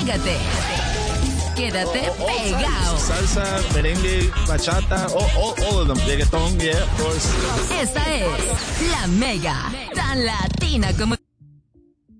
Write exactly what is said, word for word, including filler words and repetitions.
Pégate. Quédate all, all pegado. Salsa, merengue, bachata, all, all, all of them. Reggaeton, yeah, of course. Esta es La Mega, tan latina como